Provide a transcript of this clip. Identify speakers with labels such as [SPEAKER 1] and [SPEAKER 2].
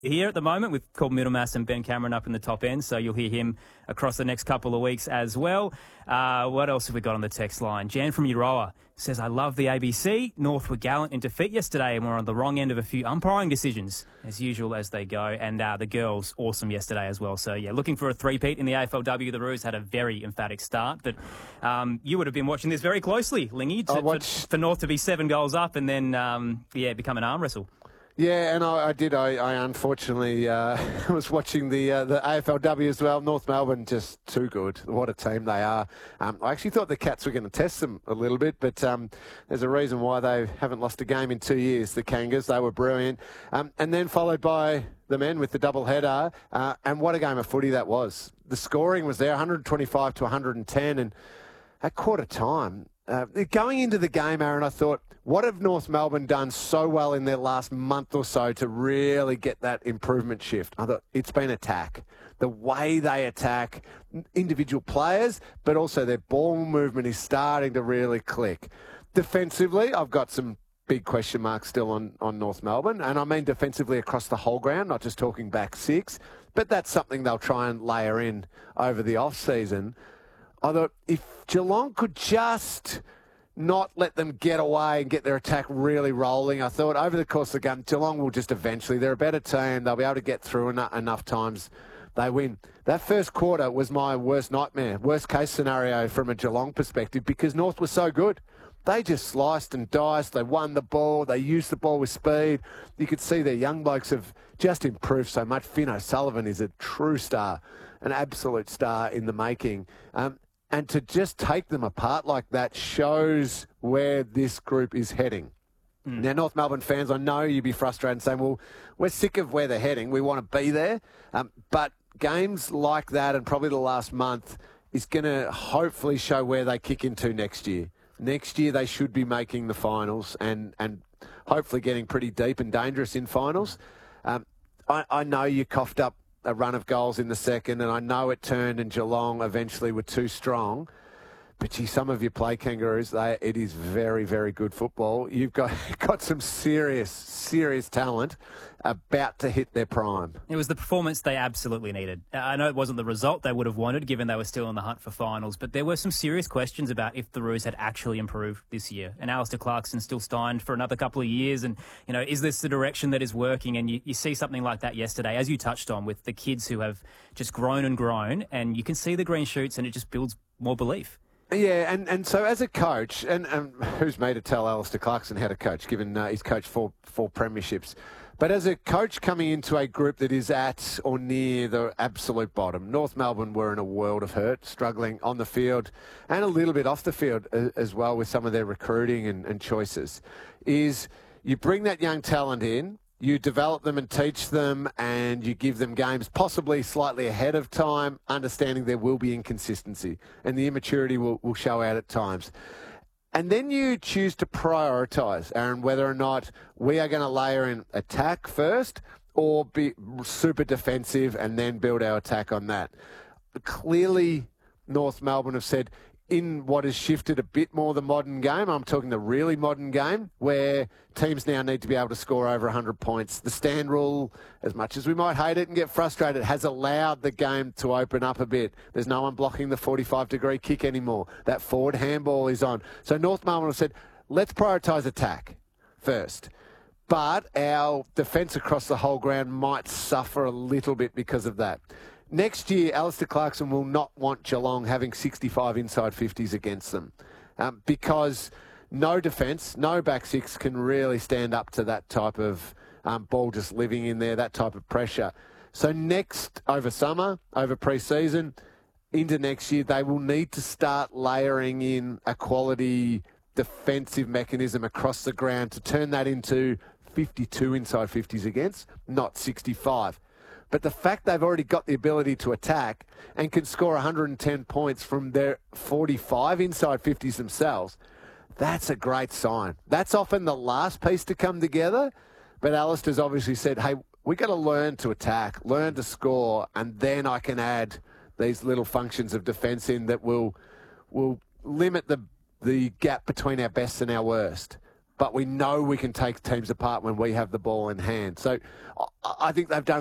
[SPEAKER 1] here at the moment. We've called Middlemass and Ben Cameron up in the top end, so you'll hear him across the next couple of weeks as well. What else have we got on the text line? Jan from Euroa says, I love the ABC. North were gallant in defeat yesterday and were on the wrong end of a few umpiring decisions, as usual as they go. And the girls, awesome yesterday as well. So, yeah, looking for a three-peat in the AFLW. The Roos had a very emphatic start. But you would have been watching this very closely, Lingy, for North to be 7 goals up and then, become an arm wrestle.
[SPEAKER 2] Yeah, and I did. I unfortunately was watching the AFLW as well. North Melbourne just too good. What a team they are. I actually thought the Cats were going to test them a little bit, but there's a reason why they haven't lost a game in 2 years, the Kangas. They were brilliant. And then followed by the men with the double header. And what a game of footy that was. The scoring was there, 125 to 110. And at quarter time, going into the game, Aaron, I thought, what have North Melbourne done so well in their last month or so to really get that improvement shift? I thought it's been attack. The way they attack individual players, but also their ball movement is starting to really click. Defensively, I've got some big question marks still on North Melbourne, and I mean defensively across the whole ground, not just talking back six, but that's something they'll try and layer in over the off-season. I thought if Geelong could just not let them get away and get their attack really rolling, I thought over the course of the game, Geelong will just eventually, they're a better team, they'll be able to get through enough times, they win. That first quarter was my worst nightmare, worst case scenario from a Geelong perspective, because North was so good. They just sliced and diced, they won the ball, they used the ball with speed. You could see their young blokes have just improved so much. Finn O'Sullivan is a true star, an absolute star in the making. And to just take them apart like that shows where this group is heading. Now, North Melbourne fans, I know you'd be frustrated and saying, well, we're sick of where they're heading. We want to be there. But games like that and probably the last month is going to hopefully show where they kick into next year. Next year, they should be making the finals and hopefully getting pretty deep and dangerous in finals. I know you coughed up a run of goals in the second, and I know it turned and Geelong eventually were too strong. But, gee, some of you play Kangaroos, it is very, very good football. You've got some serious talent about to hit their prime.
[SPEAKER 1] It was the performance they absolutely needed. I know it wasn't the result they would have wanted, given they were still in the hunt for finals, but there were some serious questions about if the Roos had actually improved this year. And Alistair Clarkson still signed for another couple of years. And, is this the direction that is working? And you see something like that yesterday, as you touched on, with the kids who have just grown and grown, and you can see the green shoots, and it just builds more belief.
[SPEAKER 2] Yeah, and so as a coach, and who's me to tell Alistair Clarkson how to coach, given he's coached four premierships. But as a coach coming into a group that is at or near the absolute bottom, North Melbourne were in a world of hurt, struggling on the field and a little bit off the field as well with some of their recruiting and choices, is you bring that young talent in, you develop them and teach them, and you give them games possibly slightly ahead of time, understanding there will be inconsistency and the immaturity will show out at times. And then you choose to prioritise, Aaron, whether or not we are going to layer in attack first or be super defensive and then build our attack on that. Clearly, North Melbourne have said, in what has shifted a bit more the modern game, I'm talking the really modern game, where teams now need to be able to score over 100 points. The stand rule, as much as we might hate it and get frustrated, has allowed the game to open up a bit. There's no one blocking the 45-degree kick anymore. That forward handball is on. So North Melbourne have said, let's prioritise attack first. But our defence across the whole ground might suffer a little bit because of that. Next year, Alistair Clarkson will not want Geelong having 65 inside 50s against them because no defence, no back six can really stand up to that type of ball just living in there, that type of pressure. So next, over summer, over pre-season, into next year, they will need to start layering in a quality defensive mechanism across the ground to turn that into 52 inside 50s against, not 65. But the fact they've already got the ability to attack and can score 110 points from their 45 inside 50s themselves, that's a great sign. That's often the last piece to come together. But Alistair's obviously said, hey, we got to learn to attack, learn to score, and then I can add these little functions of defence in that will limit the gap between our best and our worst. but we know we can take teams apart when we have the ball in hand. So I think they've done